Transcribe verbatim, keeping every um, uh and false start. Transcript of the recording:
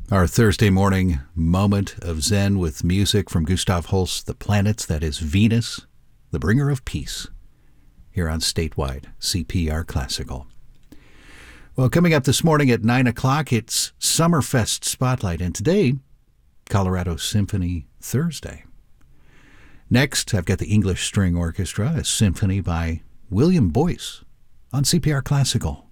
Our Thursday morning moment of Zen with music from Gustav Holst, The Planets, that is Venus, the bringer of peace, here on Statewide C P R Classical. Well, coming up this morning at nine o'clock, it's Summerfest Spotlight, and today, Colorado Symphony Thursday. Next, I've got the English String Orchestra, a symphony by William Boyce on C P R Classical.